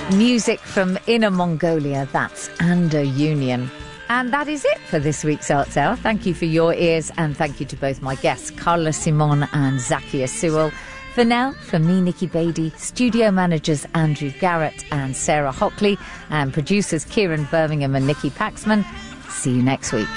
Music from Inner Mongolia, that's Anda Union. And that is it for this week's Arts Hour. Thank you for your ears, and thank you to both my guests, Carla Simon and Zakia Sewell. For now, from me, Nikki Beattie, studio managers Andrew Garrett and Sarah Hockley, and producers Kieran Birmingham and Nikki Paxman. See you next week.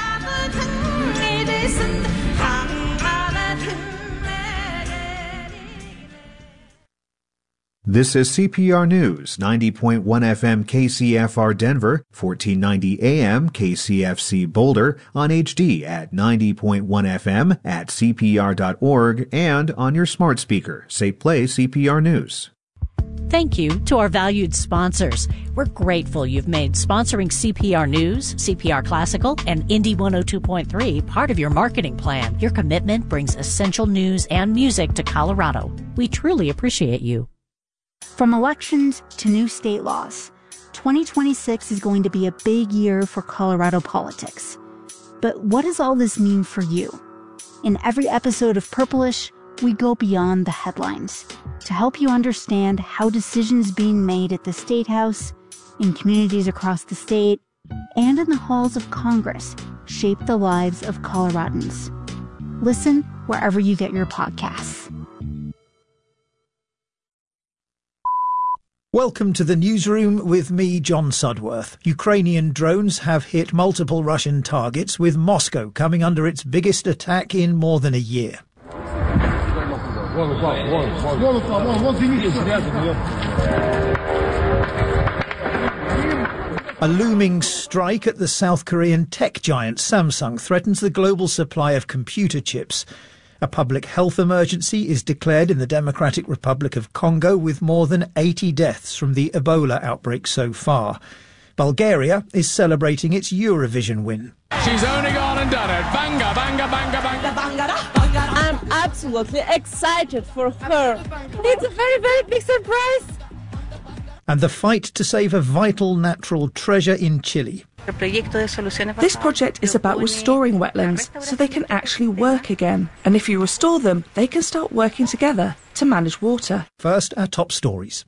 This is CPR News, 90.1 FM KCFR Denver, 1490 AM KCFC Boulder, on HD at 90.1 FM at CPR.org and on your smart speaker. Say play CPR News. Thank you to our valued sponsors. We're grateful you've made sponsoring CPR News, CPR Classical, and Indie 102.3 part of your marketing plan. Your commitment brings essential news and music to Colorado. We truly appreciate you. From elections to new state laws, 2026 is going to be a big year for Colorado politics. But what does all this mean for you? In every episode of Purplish, we go beyond the headlines to help you understand how decisions being made at the State House, in communities across the state, and in the halls of Congress shape the lives of Coloradans. Listen wherever you get your podcasts. Welcome to the newsroom with me, John Sudworth. Ukrainian drones have hit multiple Russian targets, with Moscow coming under its biggest attack in more than a year. A looming strike at the South Korean tech giant Samsung threatens the global supply of computer chips. A public health emergency is declared in the Democratic Republic of Congo, with more than 80 deaths from the Ebola outbreak so far. Bulgaria is celebrating its Eurovision win. She's only gone and done it. Banga, banga, banga, banga. I'm absolutely excited for her. It's a very, very big surprise. And the fight to save a vital natural treasure in Chile. This project is about restoring wetlands so they can actually work again. And if you restore them, they can start working together to manage water. First, our top stories.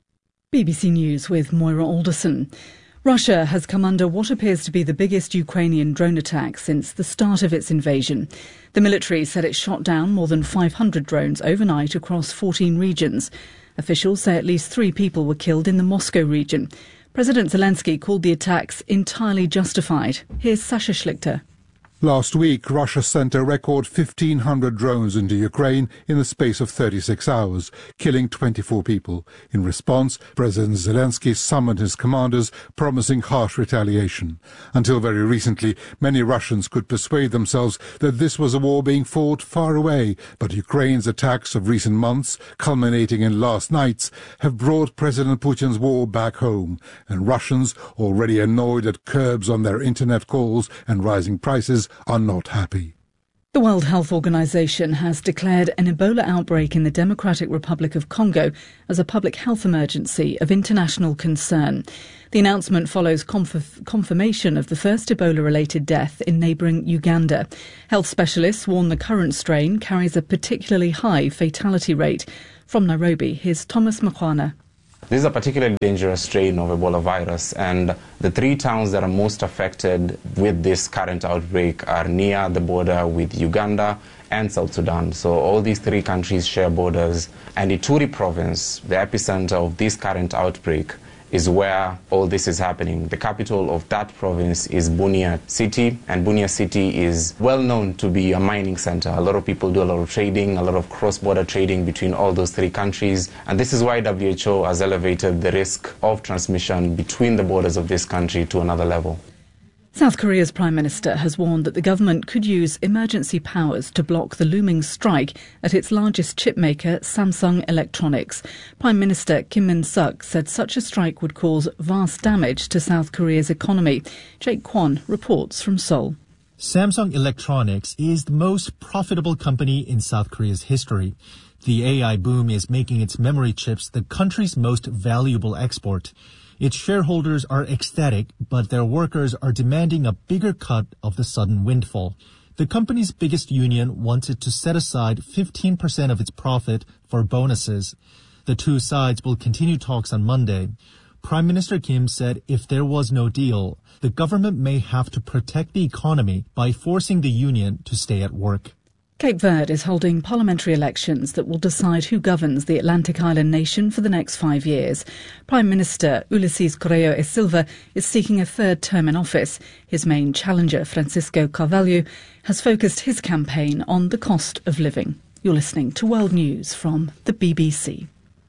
BBC News with Moira Alderson. Russia has come under what appears to be the biggest Ukrainian drone attack since the start of its invasion. The military said it shot down more than 500 drones overnight across 14 regions. Officials say at least 3 people were killed in the Moscow region. President Zelensky called the attacks entirely justified. Here's Sasha Schlichter. Last week, Russia sent a record 1,500 drones into Ukraine in the space of 36 hours, killing 24 people. In response, President Zelensky summoned his commanders, promising harsh retaliation. Until very recently, many Russians could persuade themselves that this was a war being fought far away, but Ukraine's attacks of recent months, culminating in last night's, have brought President Putin's war back home, and Russians, already annoyed at curbs on their internet calls and rising prices, are not happy. The World Health Organization has declared an Ebola outbreak in the Democratic Republic of Congo as a public health emergency of international concern. The announcement follows confirmation of the first Ebola-related death in neighbouring Uganda. Health specialists warn the current strain carries a particularly high fatality rate. From Nairobi, here's Thomas Makwana. This is a particularly dangerous strain of Ebola virus, and the 3 towns that are most affected with this current outbreak are near the border with Uganda and South Sudan. So all these 3 countries share borders, and Ituri province, the epicenter of this current outbreak, is where all this is happening. The capital of that province is Bunia City, and Bunia City is well known to be a mining center. A lot of people do a lot of trading, a lot of cross-border trading between all those 3 countries, and this is why WHO has elevated the risk of transmission between the borders of this country to another level. South Korea's Prime Minister has warned that the government could use emergency powers to block the looming strike at its largest chip maker, Samsung Electronics. Prime Minister Kim Min-suk said such a strike would cause vast damage to South Korea's economy. Jake Kwon reports from Seoul. Samsung Electronics is the most profitable company in South Korea's history. The AI boom is making its memory chips the country's most valuable export. Its shareholders are ecstatic, but their workers are demanding a bigger cut of the sudden windfall. The company's biggest union wanted to set aside 15% of its profit for bonuses. The two sides will continue talks on Monday. Prime Minister Kim said if there was no deal, the government may have to protect the economy by forcing the union to stay at work. Cape Verde is holding parliamentary elections that will decide who governs the Atlantic island nation for the next 5 years. Prime Minister Ulisses Correia e Silva is seeking a third term in office. His main challenger, Francisco Carvalho, has focused his campaign on the cost of living. You're listening to World News from the BBC.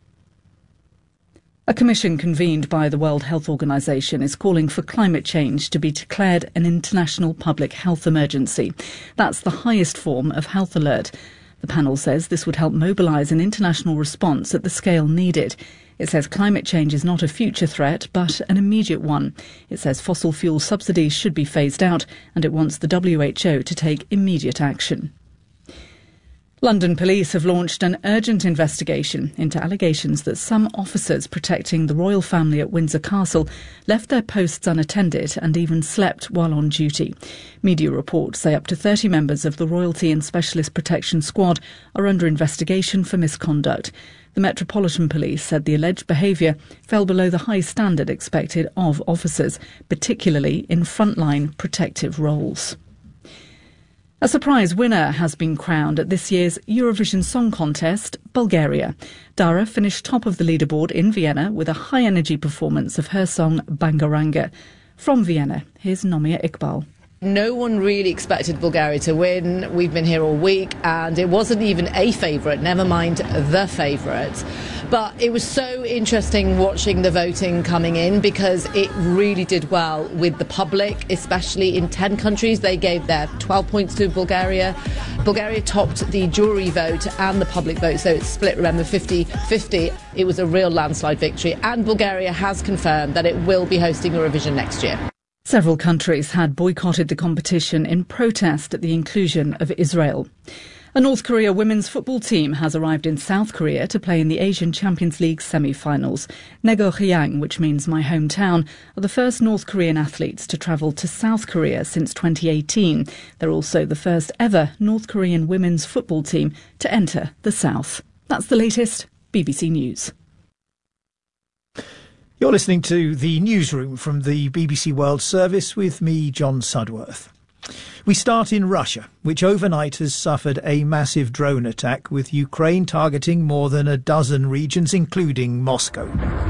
A commission convened by the World Health Organization is calling for climate change to be declared an international public health emergency. That's the highest form of health alert. The panel says this would help mobilize an international response at the scale needed. It says climate change is not a future threat, but an immediate one. It says fossil fuel subsidies should be phased out, and it wants the WHO to take immediate action. London police have launched an urgent investigation into allegations that some officers protecting the royal family at Windsor Castle left their posts unattended and even slept while on duty. Media reports say up to 30 members of the Royalty and Specialist Protection Squad are under investigation for misconduct. The Metropolitan Police said the alleged behaviour fell below the high standard expected of officers, particularly in frontline protective roles. A surprise winner has been crowned at this year's Eurovision Song Contest, Bulgaria. Dara finished top of the leaderboard in Vienna with a high-energy performance of her song Bangaranga. From Vienna, here's Nomia Iqbal. No one really expected Bulgaria to win. We've been here all week and it wasn't even a favourite, never mind the favourite. But it was so interesting watching the voting coming in because it really did well with the public, especially in 10 countries. They gave their 12 points to Bulgaria. Bulgaria topped the jury vote and the public vote, so it's split, remember, 50-50. It was a real landslide victory, and Bulgaria has confirmed that it will be hosting Eurovision next year. Several countries had boycotted the competition in protest at the inclusion of Israel. A North Korea women's football team has arrived in South Korea to play in the Asian Champions League semi-finals. Nagohyang, which means my hometown, are the first North Korean athletes to travel to South Korea since 2018. They're also the first ever North Korean women's football team to enter the South. That's the latest. BBC News. You're listening to the newsroom from the BBC World Service with me, John Sudworth. We start in Russia, which overnight has suffered a massive drone attack with Ukraine targeting more than a dozen regions, including Moscow.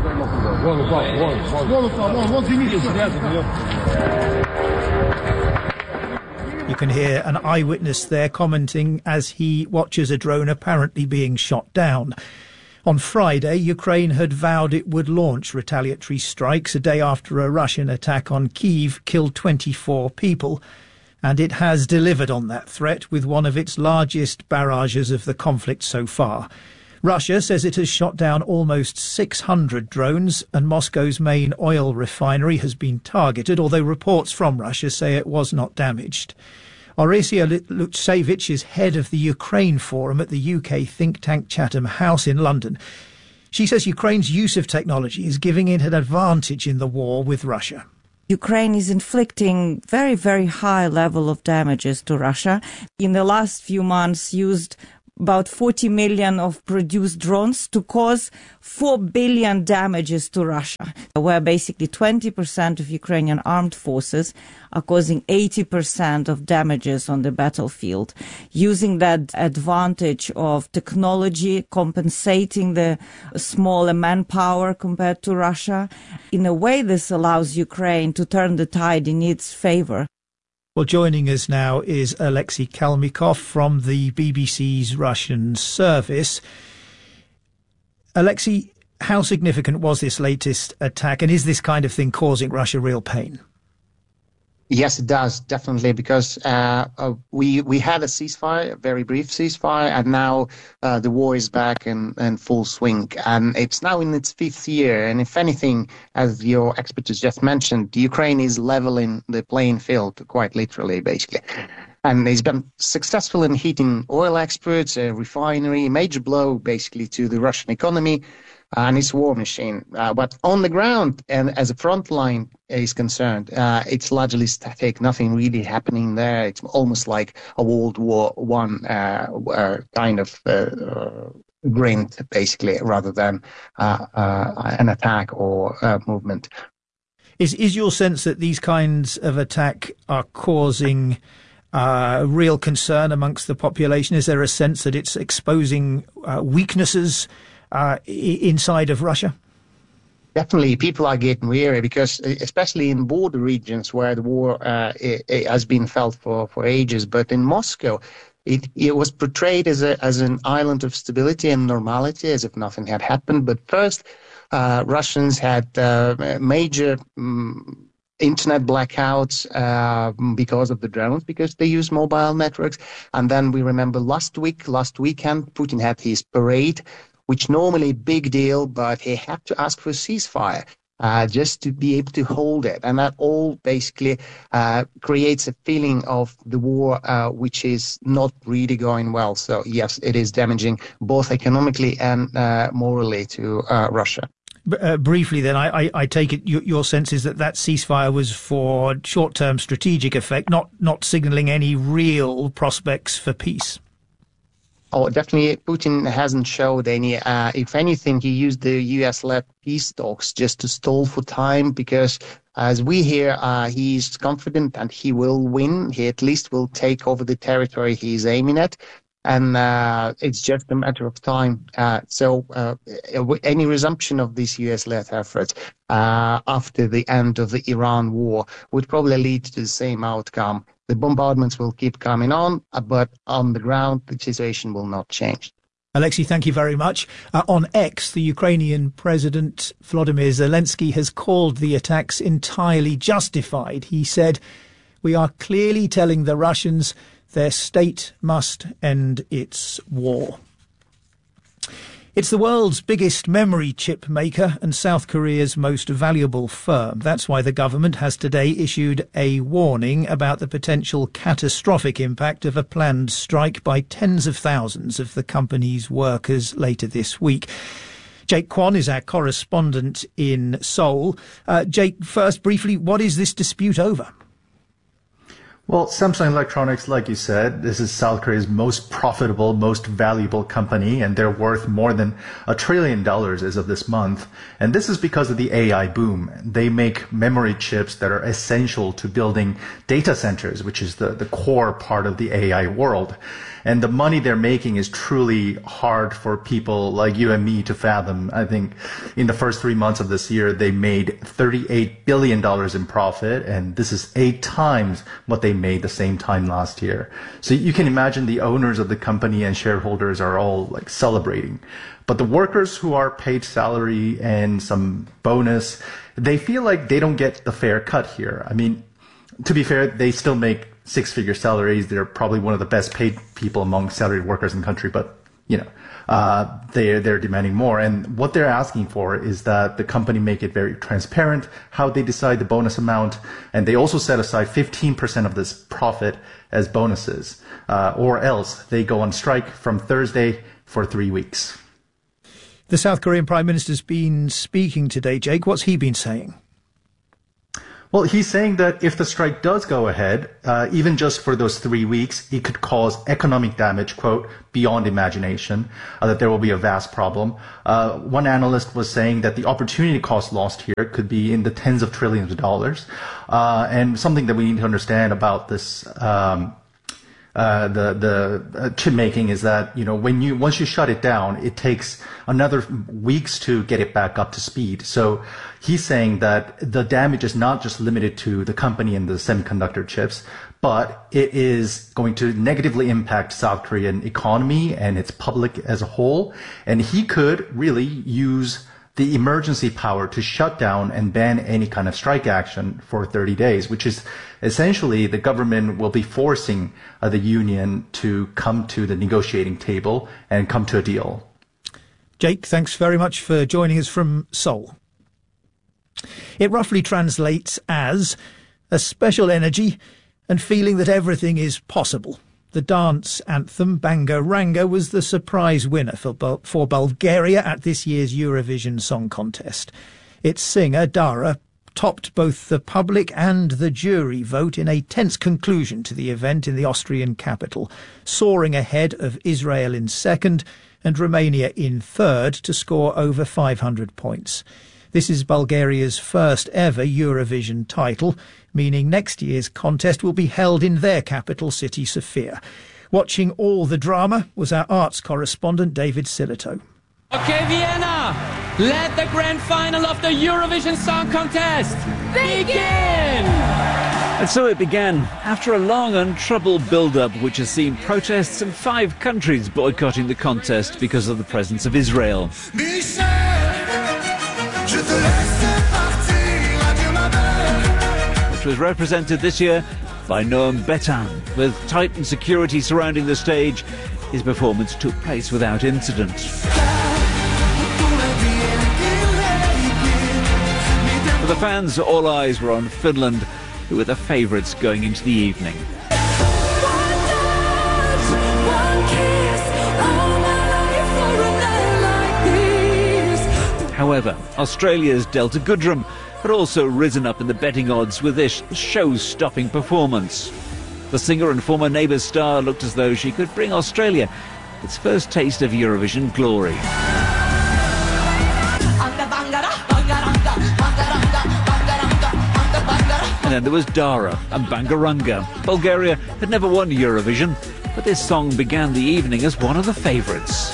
You can hear an eyewitness there commenting as he watches a drone apparently being shot down. On Friday, Ukraine had vowed it would launch retaliatory strikes a day after a Russian attack on Kyiv killed 24 people. And it has delivered on that threat with one of its largest barrages of the conflict so far. Russia says it has shot down almost 600 drones, and Moscow's main oil refinery has been targeted, although reports from Russia say it was not damaged. Oresia Lutsevich is head of the Ukraine Forum at the UK think tank Chatham House in London. She says Ukraine's use of technology is giving it an advantage in the war with Russia. Ukraine is inflicting very, very high level of damages to Russia. In the last few months, used about 40 million of produced drones to cause 4 billion damages to Russia, where basically 20% of Ukrainian armed forces are causing 80% of damages on the battlefield. Using that advantage of technology, compensating the smaller manpower compared to Russia. In a way, this allows Ukraine to turn the tide in its favor. Well, joining us now is Alexei Kalmykov from the BBC's Russian service. Alexei, how significant was this latest attack, and is this kind of thing causing Russia real pain? Yes, it does, definitely, because we had a ceasefire, a very brief ceasefire, and now the war is back in full swing. And it's now in its 5th year. And if anything, as your expert has just mentioned, Ukraine is leveling the playing field, quite literally, basically. And it's been successful in hitting oil exports, a refinery, a major blow, basically, to the Russian economy and its war machine. But on the ground, and as a front line is concerned, it's largely static, nothing really happening there. It's almost like a World War I kind of grind, basically, rather than an attack or movement. Is your sense that these kinds of attack are causing real concern amongst the population? Is there a sense that it's exposing weaknesses inside of Russia? Definitely, people are getting weary because, especially in border regions where the war it has been felt for ages, but in Moscow, it was portrayed as an island of stability and normality, as if nothing had happened. But first, Russians had major internet blackouts because of the drones, because they use mobile networks. And then we remember last weekend, Putin had his parade, which normally big deal, but he had to ask for a ceasefire just to be able to hold it. And that all basically creates a feeling of the war which is not really going well. So yes, it is damaging both economically and morally to Russia. Briefly then, I take it your sense is that ceasefire was for short-term strategic effect, not signalling any real prospects for peace. Oh, definitely, Putin hasn't showed any. If anything, he used the US-led peace talks just to stall for time, because as we hear, he's confident and he will win. He at least will take over the territory he's aiming at. And it's just a matter of time. So any resumption of these US-led efforts after the end of the Iran war would probably lead to the same outcome. The bombardments will keep coming on, but on the ground, the situation will not change. Alexei, thank you very much. On X, the Ukrainian President Volodymyr Zelensky has called the attacks entirely justified. He said, "We are clearly telling the Russians their state must end its war." It's the world's biggest memory chip maker and South Korea's most valuable firm. That's why the government has today issued a warning about the potential catastrophic impact of a planned strike by tens of thousands of the company's workers later this week. Jake Kwon is our correspondent in Seoul. Jake, first, briefly, what is this dispute over? Well, Samsung Electronics, like you said, this is South Korea's most profitable, most valuable company, and they're worth more than $1 trillion as of this month. And this is because of the AI boom. They make memory chips that are essential to building data centers, which is the core part of the AI world. And the money they're making is truly hard for people like you and me to fathom. I think in the first 3 months of this year, they made $38 billion in profit, and this is 8 times what they made the same time last year. So you can imagine the owners of the company and shareholders are all like celebrating. But the workers who are paid salary and some bonus, they feel like they don't get the fair cut here. I mean, to be fair, they still make 6-figure salaries. They're probably one of the best paid people among salaried workers in the country, but they're demanding more. And what they're asking for is that the company make it very transparent how they decide the bonus amount, and they also set aside 15% of this profit as bonuses, or else they go on strike from Thursday for 3 weeks. The South Korean Prime Minister's been speaking today, Jake. What's he been saying? Well, he's saying that if the strike does go ahead, even just for those 3 weeks, it could cause economic damage, quote, beyond imagination, that there will be a vast problem. One analyst was saying that the opportunity cost lost here could be in the tens of trillions of dollars. And something that we need to understand about this the chip making is that, once you shut it down, it takes another weeks to get it back up to speed. So he's saying that the damage is not just limited to the company and the semiconductor chips, but it is going to negatively impact South Korean economy and its public as a whole. And he could really use the emergency power to shut down and ban any kind of strike action for 30 days, which is essentially the government will be forcing the union to come to the negotiating table and come to a deal. Jake, thanks very much for joining us from Seoul. It roughly translates as a special energy and feeling that everything is possible. The dance anthem, Banga Ranga, was the surprise winner for Bulgaria at this year's Eurovision Song Contest. Its singer, Dara, topped both the public and the jury vote in a tense conclusion to the event in the Austrian capital, soaring ahead of Israel in second and Romania in third to score over 500 points. This is Bulgaria's first ever Eurovision title, meaning next year's contest will be held in their capital city, Sofia. Watching all the drama was our arts correspondent David Silito. Okay, Vienna, let the grand final of the Eurovision Song Contest begin! And so it began, after a long and troubled build-up which has seen protests in 5 countries boycotting the contest because of the presence of Israel. Which was represented this year by Noam Betan. With tightened security surrounding the stage, his performance took place without incident. For the fans, all eyes were on Finland, who were the favourites going into the evening. However, Australia's Delta Goodrem had also risen up in the betting odds with this show-stopping performance. The singer and former Neighbours star looked as though she could bring Australia its first taste of Eurovision glory. And then there was Dara and Bangaranga. Bulgaria had never won Eurovision, but this song began the evening as one of the favourites.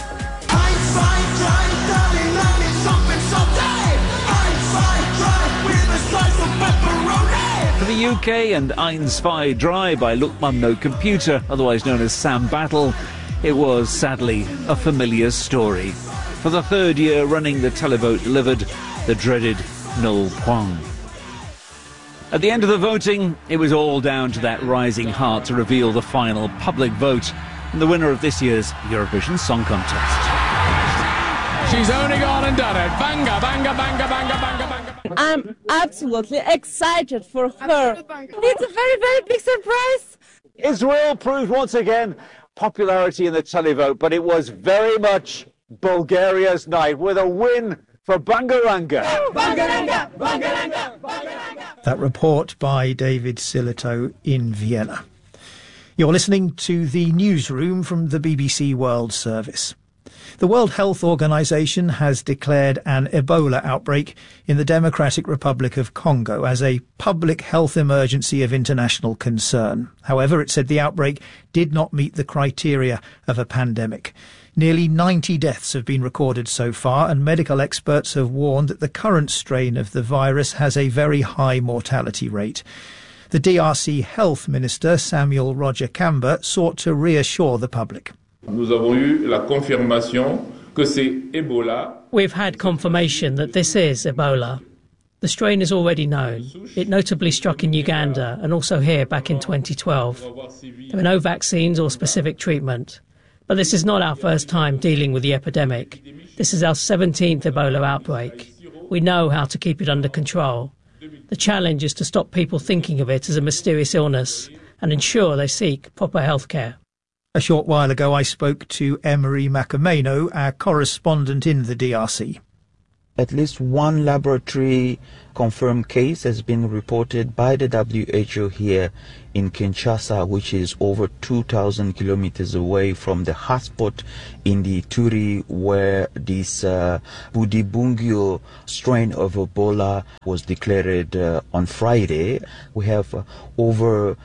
For the UK and Ein Zwei Drei by Lukman No Computer, otherwise known as Sam Battle, it was, sadly, a familiar story. For the third year running, the televote delivered the dreaded null point. At the end of the voting, it was all down to that rising heart to reveal the final public vote and the winner of this year's Eurovision Song Contest. She's only gone and done it. Banga, banga, banga, banga, banga, banga. I'm absolutely excited for her. It's a very, very big surprise. Israel proved once again popularity in the televote, but it was very much Bulgaria's night with a win for Bangaranga. Bangaranga, Bangaranga, Bangaranga. That report by David Silito in Vienna. You're listening to the newsroom from the BBC World Service. The World Health Organization has declared an Ebola outbreak in the Democratic Republic of Congo as a public health emergency of international concern. However, it said the outbreak did not meet the criteria of a pandemic. Nearly 90 deaths have been recorded so far, and medical experts have warned that the current strain of the virus has a very high mortality rate. The DRC Health Minister, Samuel Roger Kamba, sought to reassure the public. Nous avons eu la confirmation que c'est Ebola. We've had confirmation that this is Ebola. The strain is already known. It notably struck in Uganda and also here back in 2012. There were no vaccines or specific treatment. But this is not our first time dealing with the epidemic. This is our 17th Ebola outbreak. We know how to keep it under control. The challenge is to stop people thinking of it as a mysterious illness and ensure they seek proper health care. A short while ago I spoke to Emery Macameno, our correspondent in the DRC. At least one laboratory confirmed case has been reported by the WHO here in Kinshasa, which is over 2,000 kilometers away from the hotspot in the Ituri, where this Budibungyo strain of Ebola was declared on Friday. We have over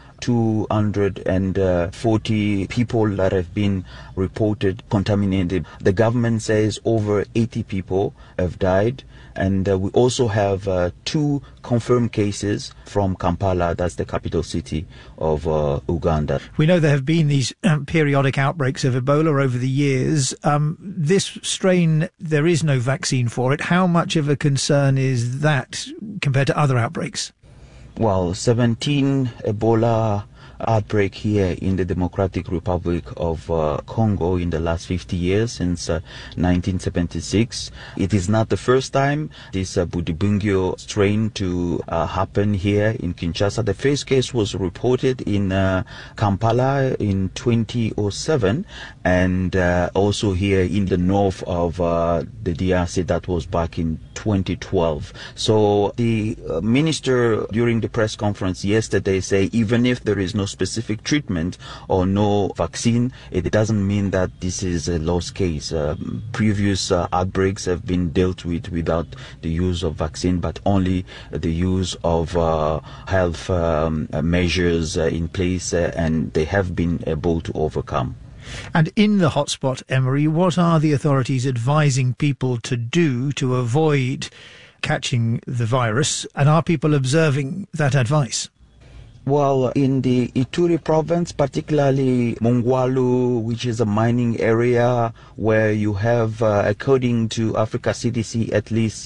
240 people that have been reported contaminated. The government says over 80 people have died. And we also have 2 confirmed cases from Kampala, that's the capital city of Uganda. We know there have been these periodic outbreaks of Ebola over the years. This strain, there is no vaccine for it. How much of a concern is that compared to other outbreaks? Well, 17 Ebola outbreak here in the Democratic Republic of Congo in the last 50 years, since 1976. It is not the first time this Budibungyo strain to happen here in Kinshasa. The first case was reported in Kampala in 2007, and also here in the north of the DRC, that was back in 2012. So the minister during the press conference yesterday say even if there is no specific treatment or no vaccine, it doesn't mean that this is a lost case. Previous outbreaks have been dealt with without the use of vaccine, but only the use of health measures in place, and they have been able to overcome. And in the hotspot, Emery, what are the authorities advising people to do to avoid catching the virus, and are people observing that advice? Well, in the Ituri province, particularly Mongwalu, which is a mining area where you have, according to Africa CDC, at least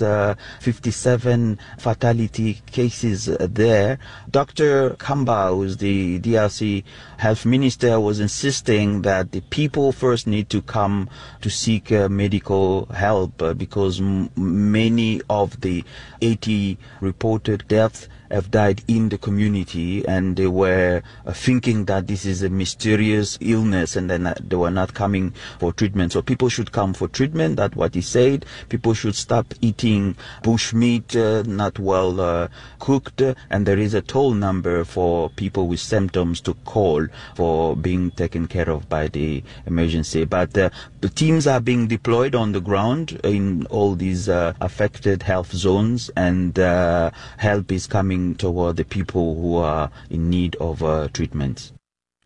57 fatality cases there. Dr. Kamba, who's the DRC health minister, was insisting that the people first need to come to seek medical help because many of the 80 reported deaths have died in the community, and they were thinking that this is a mysterious illness, and then they were not coming for treatment. So people should come for treatment. That's what he said. People should stop eating bush meat, not well cooked, and there is a toll number for people with symptoms to call for being taken care of by the emergency. But the teams are being deployed on the ground in all these affected health zones, and help is coming toward the people who are in need of treatment.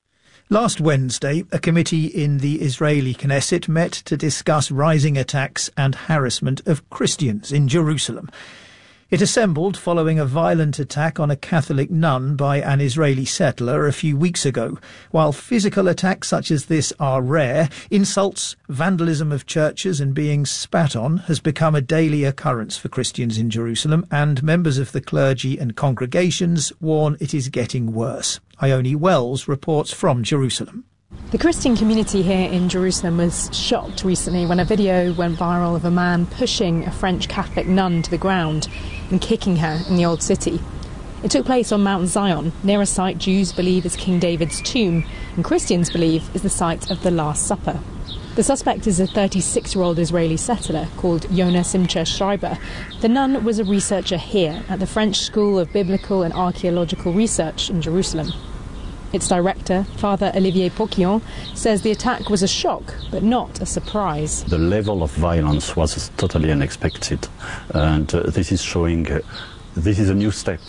Last Wednesday, a committee in the Israeli Knesset met to discuss rising attacks and harassment of Christians in Jerusalem. It assembled following a violent attack on a Catholic nun by an Israeli settler a few weeks ago. While physical attacks such as this are rare, insults, vandalism of churches and being spat on has become a daily occurrence for Christians in Jerusalem, and members of the clergy and congregations warn it is getting worse. Ione Wells reports from Jerusalem. The Christian community here in Jerusalem was shocked recently when a video went viral of a man pushing a French Catholic nun to the ground and kicking her in the Old City. It took place on Mount Zion, near a site Jews believe is King David's tomb and Christians believe is the site of the Last Supper. The suspect is a 36-year-old Israeli settler called Yona Simcha Schreiber. The nun was a researcher here at the French School of Biblical and Archaeological Research in Jerusalem. Its director, Father Olivier Poquillon, says the attack was a shock, but not a surprise. The level of violence was totally unexpected, and this is showing this is a new step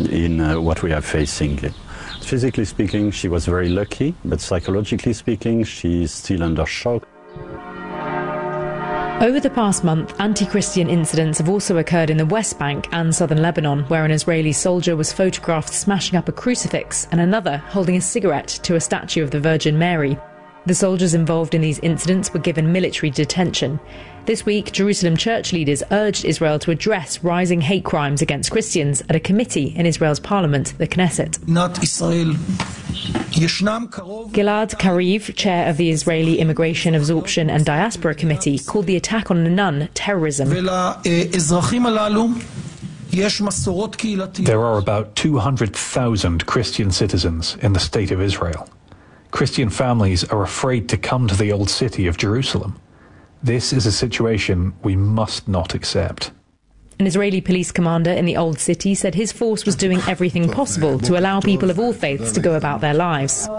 in what we are facing. Physically speaking, she was very lucky, but psychologically speaking, she is still under shock. Over the past month, anti-Christian incidents have also occurred in the West Bank and southern Lebanon, where an Israeli soldier was photographed smashing up a crucifix and another holding a cigarette to a statue of the Virgin Mary. The soldiers involved in these incidents were given military detention. This week, Jerusalem church leaders urged Israel to address rising hate crimes against Christians at a committee in Israel's parliament, the Knesset. Gilad Kariv, chair of the Israeli Immigration, Absorption and Diaspora Committee, called the attack on a nun terrorism. There are about 200,000 Christian citizens in the state of Israel. Christian families are afraid to come to the old city of Jerusalem. This is a situation we must not accept. An Israeli police commander in the Old City said his force was doing everything possible to allow people of all faiths to go about their lives.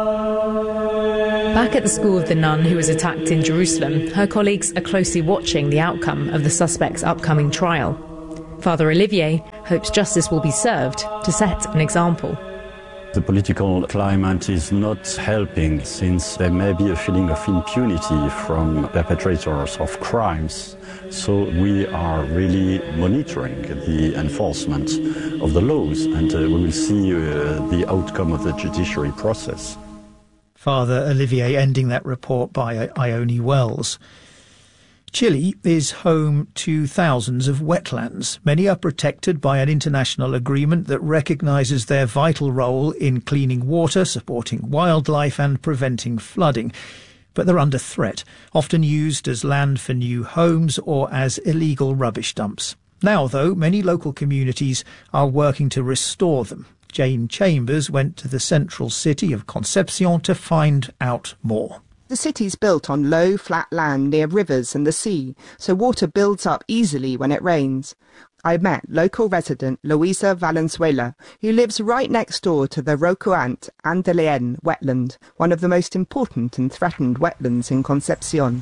Back at the school of the nun who was attacked in Jerusalem, her colleagues are closely watching the outcome of the suspect's upcoming trial. Father Olivier hopes justice will be served to set an example. The political climate is not helping, since there may be a feeling of impunity from perpetrators of crimes. So we are really monitoring the enforcement of the laws, and we will see the outcome of the judiciary process. Father Olivier ending that report by Ione Wells. Chile is home to thousands of wetlands. Many are protected by an international agreement that recognises their vital role in cleaning water, supporting wildlife and preventing flooding. But they're under threat, often used as land for new homes or as illegal rubbish dumps. Now, though, many local communities are working to restore them. Jane Chambers went to the central city of Concepcion to find out more. The city's built on low, flat land near rivers and the sea, so water builds up easily when it rains. I met local resident Luisa Valenzuela, who lives right next door to the Rocoant Andeleén wetland, one of the most important and threatened wetlands in Concepcion.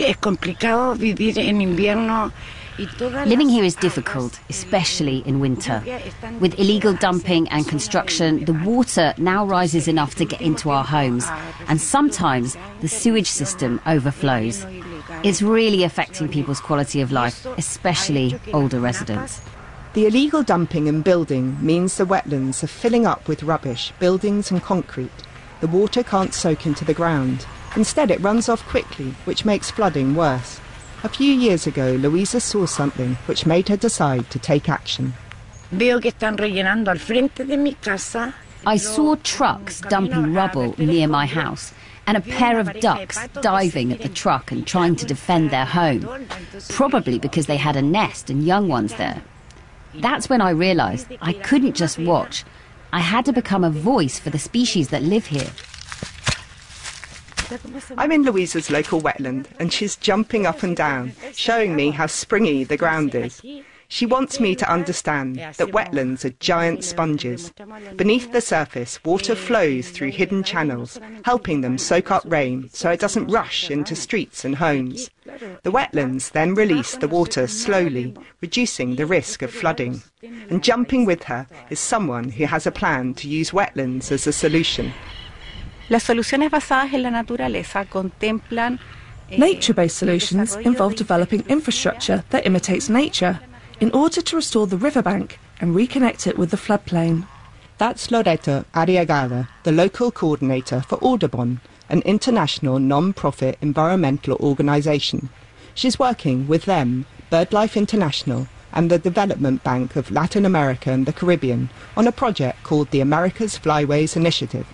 Living here is difficult, especially in winter. With illegal dumping and construction, the water now rises enough to get into our homes, and sometimes the sewage system overflows. It's really affecting people's quality of life, especially older residents. The illegal dumping and building means the wetlands are filling up with rubbish, buildings and concrete. The water can't soak into the ground. Instead, it runs off quickly, which makes flooding worse. A few years ago, Luisa saw something which made her decide to take action. I saw trucks dumping rubble near my house, and a pair of ducks diving at the truck and trying to defend their home, probably because they had a nest and young ones there. That's when I realised I couldn't just watch. I had to become a voice for the species that live here. I'm in Luisa's local wetland, and she's jumping up and down, showing me how springy the ground is. She wants me to understand that wetlands are giant sponges. Beneath the surface, water flows through hidden channels, helping them soak up rain so it doesn't rush into streets and homes. The wetlands then release the water slowly, reducing the risk of flooding. And jumping with her is someone who has a plan to use wetlands as a solution. Nature-based solutions involve developing infrastructure that imitates nature in order to restore the riverbank and reconnect it with the floodplain. That's Loreto Arriagada, the local coordinator for Audubon, an international non-profit environmental organisation. She's working with them, BirdLife International, and the Development Bank of Latin America and the Caribbean on a project called the America's Flyways Initiative.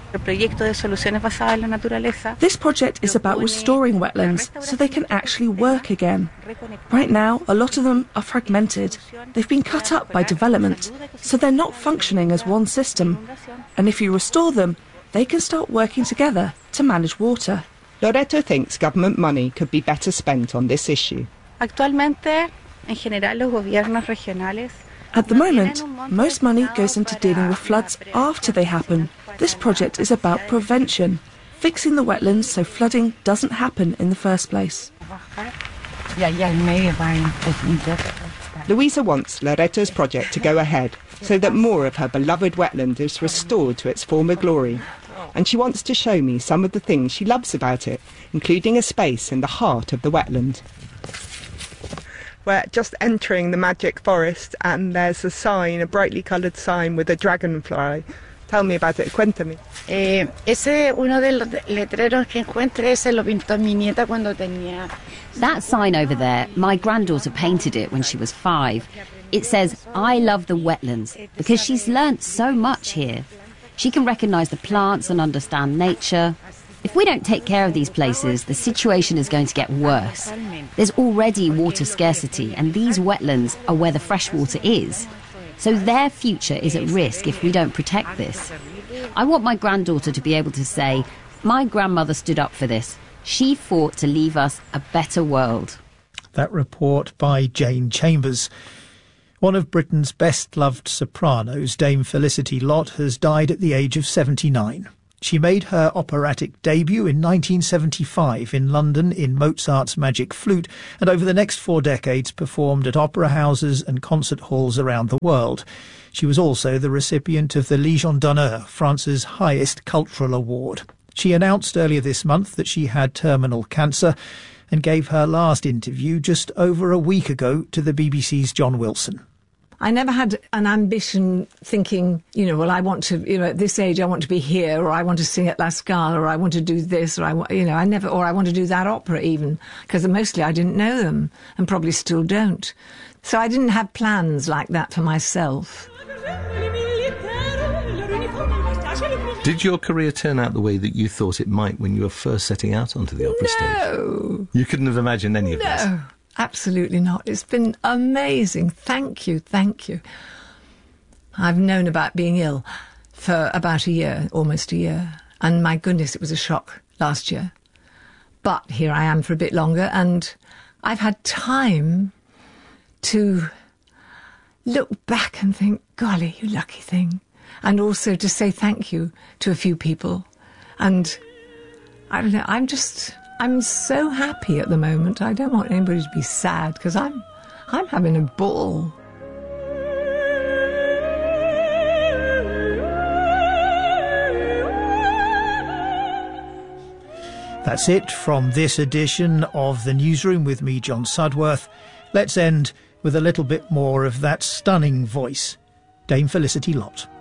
This project is about restoring wetlands so they can actually work again. Right now, a lot of them are fragmented. They've been cut up by development, so they're not functioning as one system. And if you restore them, they can start working together to manage water. Loreto thinks government money could be better spent on this issue. At the moment, most money goes into dealing with floods after they happen. This project is about prevention, fixing the wetlands so flooding doesn't happen in the first place. Luisa wants Loreto's project to go ahead so that more of her beloved wetland is restored to its former glory. And she wants to show me some of the things she loves about it, including a space in the heart of the wetland. We're just entering the magic forest, and there's a sign, a brightly coloured sign with a dragonfly. Tell me about it, cuéntame. That sign over there, my granddaughter painted it when she was 5. It says, "I love the wetlands," because she's learnt so much here. She can recognise the plants and understand nature. If we don't take care of these places, the situation is going to get worse. There's already water scarcity, and these wetlands are where the fresh water is. So their future is at risk if we don't protect this. I want my granddaughter to be able to say, "My grandmother stood up for this. She fought to leave us a better world." That report by Jane Chambers. One of Britain's best-loved sopranos, Dame Felicity Lott, has died at the age of 79. She made her operatic debut in 1975 in London in Mozart's Magic Flute, and over the next 4 decades performed at opera houses and concert halls around the world. She was also the recipient of the Légion d'honneur, France's highest cultural award. She announced earlier this month that she had terminal cancer and gave her last interview just over a week ago to the BBC's John Wilson. I never had an ambition thinking, well, I want to, at this age, I want to be here, or I want to sing at La Scala, or I want to do this, or I want to do that opera even, because mostly I didn't know them, and probably still don't. So I didn't have plans like that for myself. Did your career turn out the way that you thought it might when you were first setting out onto the opera stage? No. You couldn't have imagined any of this? No. Absolutely not. It's been amazing. Thank you. I've known about being ill for about a year, almost a year. And my goodness, it was a shock last year. But here I am for a bit longer, and I've had time to look back and think, golly, you lucky thing. And also to say thank you to a few people. And I don't know, I'm so happy at the moment. I don't want anybody to be sad, because I'm having a ball. That's it from this edition of The Newsroom with me, John Sudworth. Let's end with a little bit more of that stunning voice, Dame Felicity Lott.